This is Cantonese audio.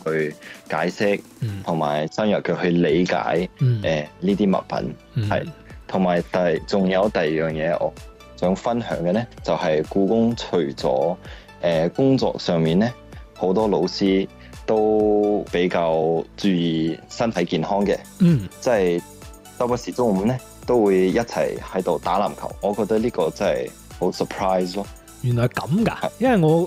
去解釋，同埋深入嘅去理解呢啲物品係。同埋仲有第二樣嘢我想分享嘅咧，就係故宮除咗工作上面咧，好多老師都比較注意身體健康嘅，即係周不時中午咧都會一齊喺度打籃球。我覺得呢個真係好 surprise 咯。 原來係咁㗎，因為我